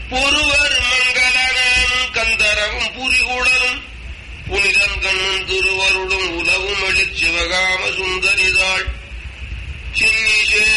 பொறுவர் மங்களனும் கந்தரவும் புரிகுடலும் புனிதன் கண்ணும் திருவருளும் உலவும் எழிற் சிவகாம சுந்தரிதாள் சென்னிசே